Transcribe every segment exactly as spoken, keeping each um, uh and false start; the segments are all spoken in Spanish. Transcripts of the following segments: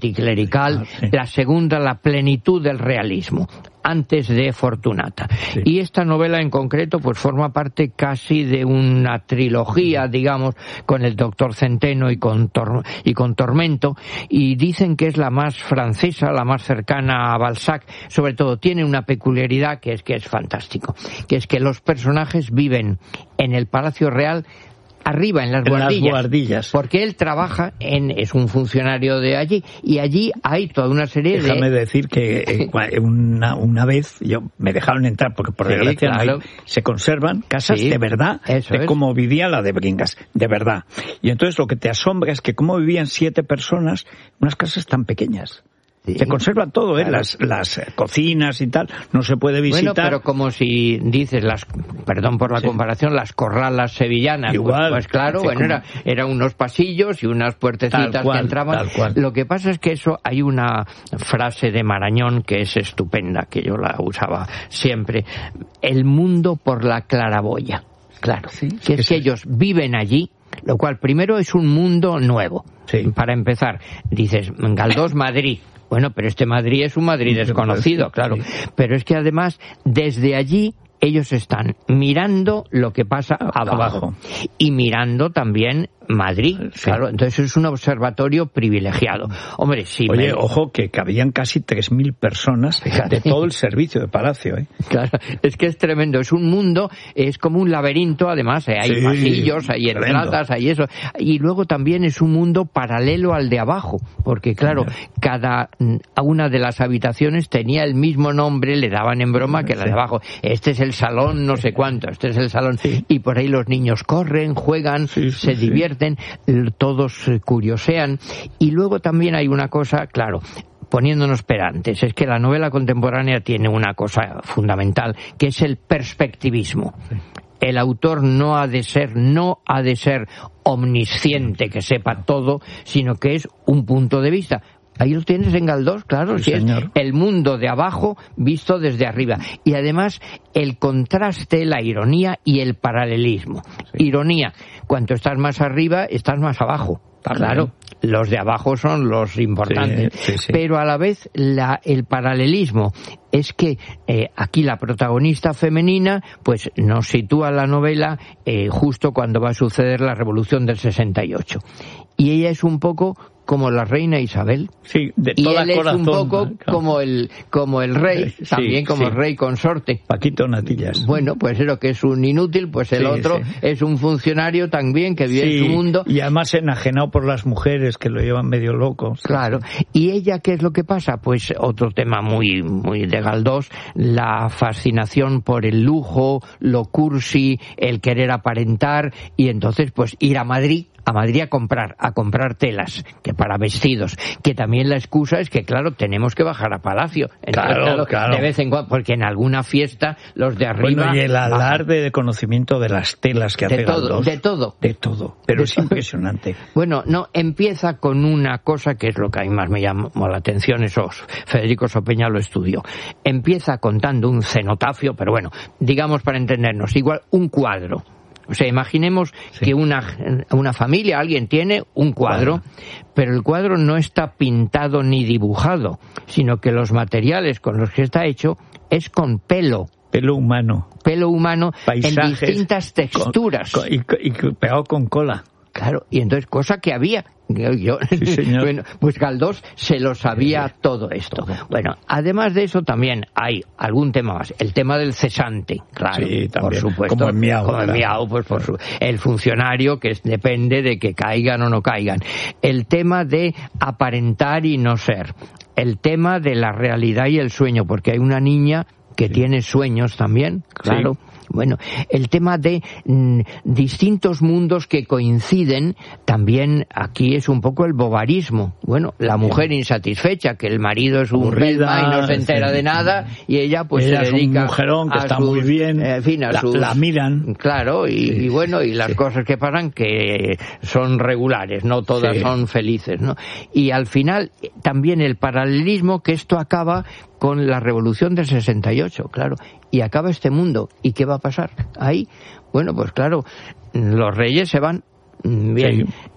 anticlerical, ah, sí. La segunda, la plenitud del realismo, antes de Fortunata. Sí. Y esta novela en concreto pues forma parte casi de una trilogía, digamos, con el doctor Centeno y con, Tor- y con Tormento, y dicen que es la más francesa, la más cercana a Balzac. Sobre todo tiene una peculiaridad que es que es fantástico, que es que los personajes viven en el Palacio Real, arriba en las, en guardillas, las guardillas, porque él trabaja en, es un funcionario de allí, y allí hay toda una serie Déjame de... Déjame decir que eh, una, una vez yo me dejaron entrar, porque por sí, desgracia claro. no hay, se conservan casas sí, de verdad, de es. cómo vivía la de Bringas, de verdad. Y entonces lo que te asombra es que cómo vivían siete personas en unas casas tan pequeñas. Sí. Se conserva todo, ¿eh? Claro. Las, las cocinas y tal, no se puede visitar. Bueno, pero como si dices, las, perdón por la sí. comparación, las corralas sevillanas. Igual. Pues, pues claro, bueno, era, eran unos pasillos y unas puertecitas cual, que entraban. Lo que pasa es que eso, hay una frase de Marañón que es estupenda, que yo la usaba siempre. El mundo por la claraboya. Claro, sí, que es que sí. ellos viven allí, lo cual primero es un mundo nuevo. Sí. Para empezar, dices, Galdós, Madrid. Bueno, pero este Madrid es un Madrid desconocido, claro. Pero es que además, desde allí, ellos están mirando lo que pasa abajo. abajo. Y mirando también Madrid, sí. Claro. Entonces es un observatorio privilegiado. Hombre, sí. Oye, me... ojo, que cabían casi tres mil personas. Fíjate. De todo el servicio de Palacio, ¿eh? Claro, es que es tremendo. Es un mundo, es como un laberinto, además. ¿eh? Hay sí, pasillos, hay tremendo. Entradas, hay eso. Y luego también es un mundo paralelo al de abajo. Porque, claro, sí. cada una de las habitaciones tenía el mismo nombre, le daban en broma que la de abajo. Este es el salón no sé cuánto, este es el salón. Sí. Y por ahí los niños corren, juegan, sí, sí, se sí. divierten. Todos curiosean. Y luego también hay una cosa, claro, poniéndonos perantes, es que la novela contemporánea tiene una cosa fundamental, que es el perspectivismo. Sí. El autor no ha de ser, no ha de ser omnisciente, que sepa todo, sino que es un punto de vista. Ahí lo tienes en Galdós, claro, sí, si es el mundo de abajo visto desde arriba. Y además el contraste, la ironía y el paralelismo. Sí. Ironía, cuanto estás más arriba, estás más abajo. Claro, los de abajo son los importantes. Sí, sí, sí. Pero a la vez la, el paralelismo es que eh, aquí la protagonista femenina pues nos sitúa la novela eh, justo cuando va a suceder la Revolución del sesenta y ocho. Y ella es un poco como la reina Isabel. Sí, de y toda él corazón, es un poco claro. como el como el rey, sí, también como sí. el rey consorte. Paquito Natillas. Bueno, pues es lo que es un inútil, pues el sí, otro sí. es un funcionario también que vive sí, en su mundo. Y además enajenado por las mujeres que lo llevan medio loco. Claro. ¿Y ella qué es lo que pasa? Pues otro tema muy muy de Galdós, la fascinación por el lujo, lo cursi, el querer aparentar, y entonces pues ir a Madrid a Madrid a comprar, a comprar telas, que para vestidos, que también la excusa es que, claro, tenemos que bajar a Palacio. Entonces, claro, claro, claro. De vez en cuando, porque en alguna fiesta los de arriba... Bueno, y el alarde bajan. De conocimiento de las telas que de hace todo, Galdós. De todo. De todo. Pero de es todo. Impresionante. Bueno, no, empieza con una cosa que es lo que a mí más me llamó la atención, eso Federico Sopeña lo estudió. Empieza contando un cenotafio, pero bueno, digamos para entendernos, igual un cuadro. O sea, imaginemos sí. que una, una familia, alguien tiene un cuadro, bueno. pero el cuadro no está pintado ni dibujado, sino que los materiales con los que está hecho es con pelo. Pelo humano. Pelo humano. Paisajes, en distintas texturas. Con, con, y, y pegado con cola. Claro, y entonces, cosa que había. Yo, sí, señor. Bueno, pues Galdós se lo sabía sí, todo esto. Todo. Bueno, además de eso también hay algún tema más. El tema del cesante, claro, sí, por supuesto. Como en Miau. Como en Miau, pues por su, el funcionario que es, depende de que caigan o no caigan. El tema de aparentar y no ser. El tema de la realidad y el sueño, porque hay una niña que sí. tiene sueños también, claro. Sí. Bueno, el tema de mm, distintos mundos que coinciden, también aquí es un poco el bobarismo. Bueno, la mujer insatisfecha, que el marido es un pelma y no se entera sí. de nada, y ella pues ella se dedica es un mujerón que a está sus, muy bien, eh, en fin, a la, sus, la miran. Claro, y, sí. y bueno, y las sí. cosas que pasan que son regulares, no todas sí. son felices, ¿no? Y al final, también el paralelismo, que esto acaba con la Revolución del sesenta y ocho, claro, y acaba este mundo. ¿Y qué va a pasar ahí? Bueno, pues claro, los reyes se van, bien, sí.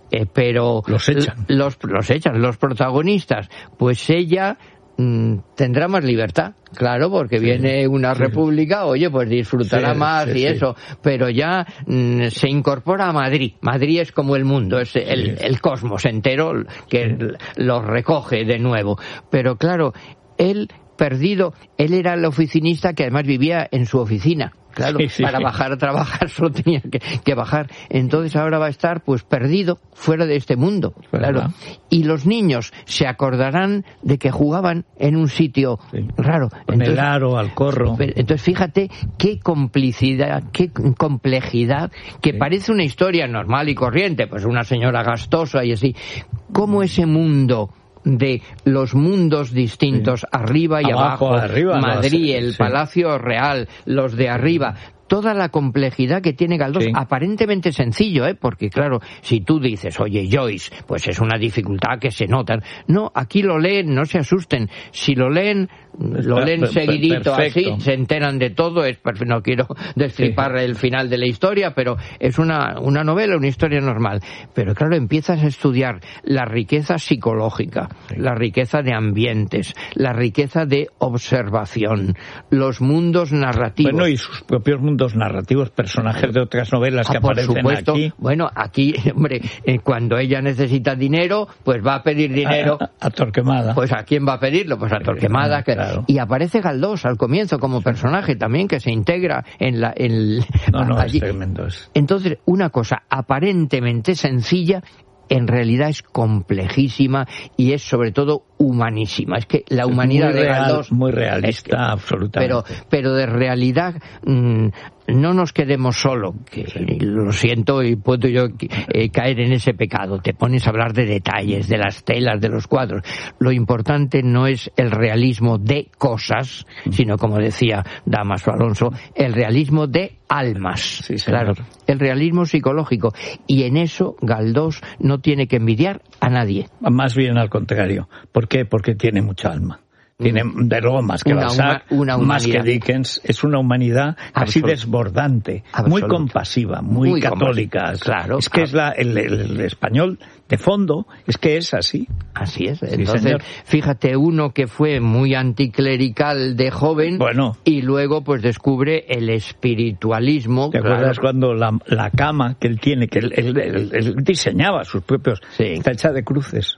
eh, pero los echan. Los, los echan, los protagonistas, pues ella mmm, tendrá más libertad. Claro, porque sí, viene una sí. república, oye, pues disfrutará sí, más sí, y sí. eso, pero ya mmm, se incorpora a Madrid. Madrid es como el mundo, es el, sí. el cosmos entero que sí. lo recoge de nuevo. Pero claro, él perdido, él era el oficinista que además vivía en su oficina. Claro, sí, sí, para sí. bajar a trabajar solo tenía que, que bajar. Entonces ahora va a estar pues perdido fuera de este mundo. Claro. Y los niños se acordarán de que jugaban en un sitio sí. raro. En entonces, el aro, al corro. Entonces fíjate qué complicidad, qué complejidad, que sí. parece una historia normal y corriente, pues una señora gastosa y así. Cómo ese mundo de los mundos distintos, sí. arriba y abajo, abajo, arriba, Madrid, no, el sí. Palacio Real, los de arriba, toda la complejidad que tiene Galdós, sí. aparentemente sencillo, ¿eh? Porque claro, si tú dices, oye, Joyce, pues es una dificultad que se nota. No, aquí lo leen, no se asusten. Si lo leen, lo leen per, per, seguidito perfecto. Así, se enteran de todo. Es, no quiero destripar sí. el final de la historia, pero es una, una novela, una historia normal. Pero claro, empiezas a estudiar la riqueza psicológica, sí. la riqueza de ambientes, la riqueza de observación, los mundos narrativos. Bueno, y sus propios mundos narrativos, personajes de otras novelas que ah, por aparecen supuesto. Aquí. Bueno, aquí, hombre, eh, cuando ella necesita dinero, pues va a pedir dinero. A, a, a Torquemada. Pues ¿a quién va a pedirlo? Pues a Torquemada. Que, claro. Y aparece Galdós al comienzo como personaje también, que se integra en la... En, no, no, allí. Es tremendo. Es. Entonces, una cosa aparentemente sencilla, en realidad es complejísima y es sobre todo humanísima. Es que la humanidad muy de real, Galdós... Muy realista, es que, absolutamente. Pero, pero de realidad... Mmm, no nos quedemos solo, que sí. lo siento y puedo yo eh, caer en ese pecado. Te pones a hablar de detalles, de las telas, de los cuadros. Lo importante no es el realismo de cosas, sino, como decía Dámaso Alonso, el realismo de almas. Sí, claro, el realismo psicológico. Y en eso Galdós no tiene que envidiar a nadie. Más bien al contrario. ¿Por qué? Porque tiene mucha alma. Tiene, de luego, más que una, Balzac, una, una más que Dickens, es una humanidad casi Absolut. desbordante, Absolut. muy compasiva, muy, muy católica. Compasiva. Claro. Es que es la, el, el, el español de fondo, es que es así. Así es. Entonces, sí, fíjate, uno que fue muy anticlerical de joven, bueno, y luego pues descubre el espiritualismo. ¿Te claro. acuerdas cuando la, la cama que él tiene, que él, él, él, él diseñaba sus propios, sí. está hecha de cruces?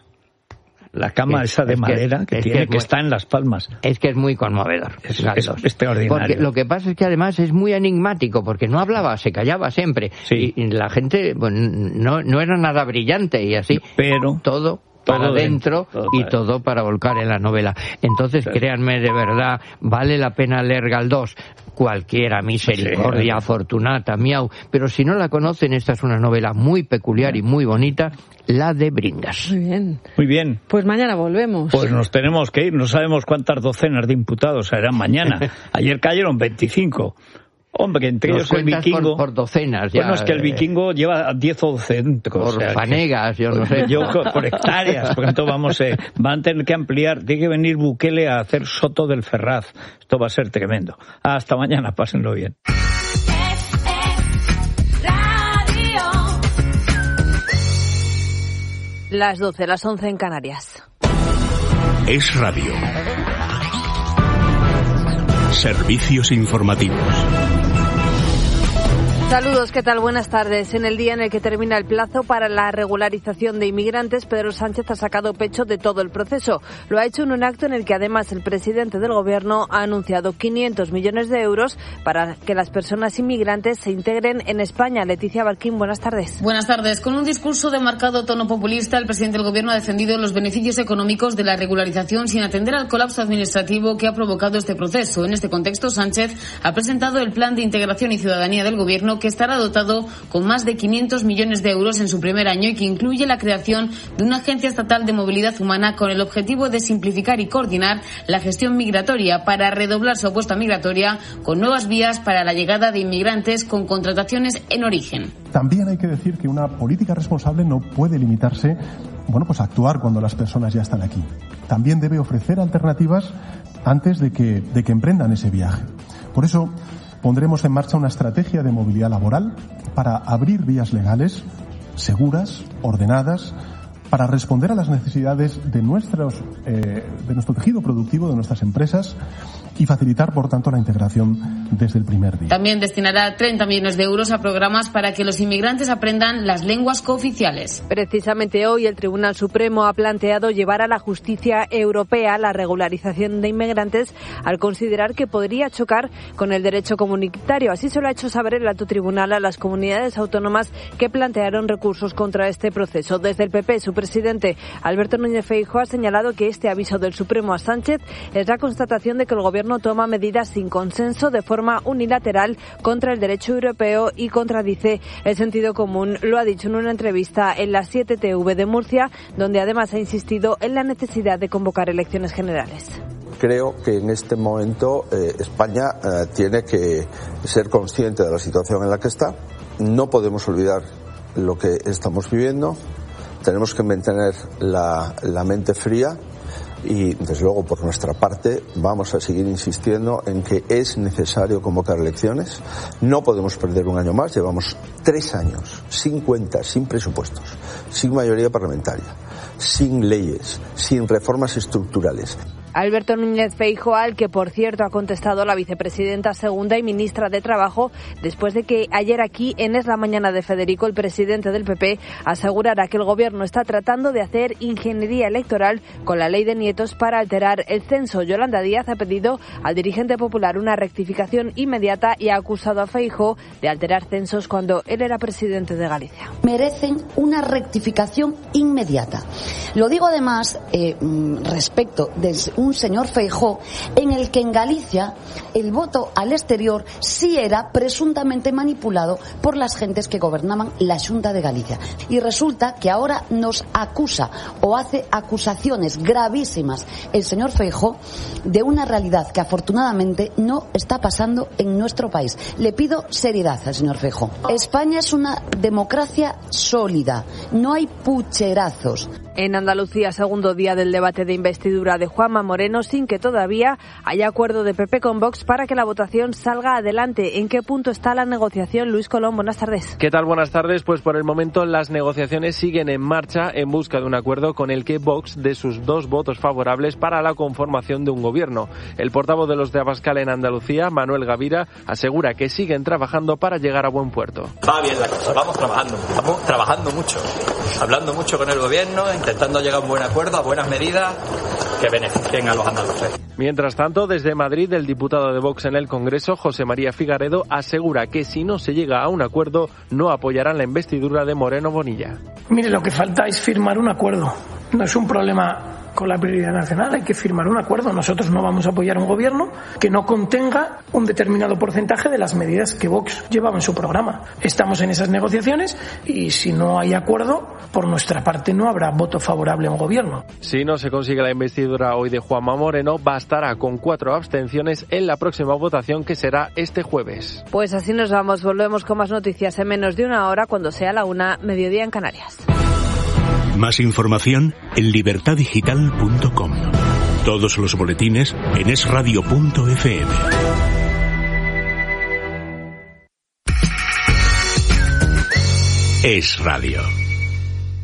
La cama es, esa de madera que, que tiene, que, que muy, está en Las Palmas. Es que es muy conmovedor. Es, es extraordinario. Porque lo que pasa es que además es muy enigmático, porque no hablaba, se callaba siempre. Sí. Y, y la gente bueno, no, no era nada brillante y así. Pero todo... para adentro y todo para volcar en la novela. Entonces, sí. créanme, de verdad, vale la pena leer Galdós. Cualquiera, Misericordia, sí. Fortunata, Miau. Pero si no la conocen, esta es una novela muy peculiar sí. y muy bonita, la de Bringas. Muy bien. Muy bien. Pues mañana volvemos. Pues nos tenemos que ir. No sabemos cuántas docenas de imputados serán mañana. Ayer cayeron veinticinco. Hombre, entre ellos el vikingo... Por, por docenas, ya. Bueno, es que el vikingo eh, lleva diez o doce centros. Por o sea, fanegas, que, yo no sé. Yo, por hectáreas, por ejemplo, vamos, eh, van a tener que ampliar, tiene que venir Bukele a hacer Soto del Ferraz. Esto va a ser tremendo. Hasta mañana, pásenlo bien. Las doce, las once en Canarias. Es Radio. Servicios informativos. Saludos, ¿qué tal? Buenas tardes. En el día en el que termina el plazo para la regularización de inmigrantes, Pedro Sánchez ha sacado pecho de todo el proceso. Lo ha hecho en un acto en el que además el presidente del Gobierno ha anunciado quinientos millones de euros para que las personas inmigrantes se integren en España. Leticia Barquín, buenas tardes. Buenas tardes. Con un discurso de marcado tono populista, el presidente del Gobierno ha defendido los beneficios económicos de la regularización sin atender al colapso administrativo que ha provocado este proceso. En este contexto, Sánchez ha presentado el Plan de Integración y Ciudadanía del Gobierno, que estará dotado con más de quinientos millones de euros en su primer año y que incluye la creación de una agencia estatal de movilidad humana con el objetivo de simplificar y coordinar la gestión migratoria para redoblar su apuesta migratoria con nuevas vías para la llegada de inmigrantes con contrataciones en origen. También hay que decir que una política responsable no puede limitarse, bueno, pues a actuar cuando las personas ya están aquí. También debe ofrecer alternativas antes de que, de que emprendan ese viaje. Por eso pondremos en marcha una estrategia de movilidad laboral para abrir vías legales seguras, ordenadas, para responder a las necesidades de, nuestros, eh, de nuestro tejido productivo, de nuestras empresas, y facilitar, por tanto, la integración desde el primer día. También destinará treinta millones de euros a programas para que los inmigrantes aprendan las lenguas cooficiales. Precisamente hoy el Tribunal Supremo ha planteado llevar a la justicia europea la regularización de inmigrantes al considerar que podría chocar con el derecho comunitario. Así se lo ha hecho saber el alto tribunal a las comunidades autónomas que plantearon recursos contra este proceso. Desde el P P, su presidente Alberto Núñez Feijóo ha señalado que este aviso del Supremo a Sánchez es la constatación de que el Gobierno toma medidas sin consenso de forma unilateral contra el derecho europeo y contradice el sentido común. Lo ha dicho en una entrevista en la siete T V de Murcia, donde además ha insistido en la necesidad de convocar elecciones generales. Creo que en este momento eh, España eh, tiene que ser consciente de la situación en la que está. No podemos olvidar lo que estamos viviendo. Tenemos que mantener la, la mente fría. Y, desde luego, por nuestra parte, vamos a seguir insistiendo en que es necesario convocar elecciones. No podemos perder un año más. Llevamos tres años sin cuentas, sin presupuestos, sin mayoría parlamentaria, sin leyes, sin reformas estructurales. Alberto Núñez Feijóo, al que por cierto ha contestado la vicepresidenta segunda y ministra de Trabajo, después de que ayer aquí en Es la Mañana de Federico, el presidente del P P, asegurara que el gobierno está tratando de hacer ingeniería electoral con la ley de nietos para alterar el censo. Yolanda Díaz ha pedido al dirigente popular una rectificación inmediata y ha acusado a Feijóo de alterar censos cuando él era presidente de Galicia. Merecen una rectificación inmediata. Lo digo además eh, respecto de un señor Feijóo en el que en Galicia el voto al exterior sí era presuntamente manipulado por las gentes que gobernaban la Xunta de Galicia. Y resulta que ahora nos acusa o hace acusaciones gravísimas el señor Feijóo de una realidad que afortunadamente no está pasando en nuestro país. Le pido seriedad al señor Feijóo. España es una democracia sólida, no hay pucherazos. En Andalucía, segundo día del debate de investidura de Juanma Moreno, sin que todavía haya acuerdo de P P con Vox para que la votación salga adelante. ¿En qué punto está la negociación? Luis Colón, buenas tardes. ¿Qué tal? Buenas tardes. Pues por el momento las negociaciones siguen en marcha en busca de un acuerdo con el que Vox dé sus dos votos favorables para la conformación de un gobierno. El portavoz de los de Abascal en Andalucía, Manuel Gavira, asegura que siguen trabajando para llegar a buen puerto. Va bien la cosa, vamos trabajando, estamos trabajando mucho, hablando mucho con el gobierno, intentando llegar a un buen acuerdo, a buenas medidas que beneficien a los andaluces. Mientras tanto, desde Madrid, el diputado de Vox en el Congreso, José María Figaredo, asegura que si no se llega a un acuerdo, no apoyarán la investidura de Moreno Bonilla. Mire, lo que falta es firmar un acuerdo. No es un problema con la prioridad nacional, hay que firmar un acuerdo. Nosotros no vamos a apoyar un gobierno que no contenga un determinado porcentaje de las medidas que Vox llevaba en su programa. Estamos en esas negociaciones y si no hay acuerdo, por nuestra parte no habrá voto favorable a un gobierno. Si no se consigue la investidura hoy de Juanma Moreno, bastará con cuatro abstenciones en la próxima votación, que será este jueves. Pues así nos vamos, volvemos con más noticias en menos de una hora, cuando sea la una, mediodía en Canarias. Más información en libertad digital punto com. Todos los boletines en es radio punto efe eme. Es Radio.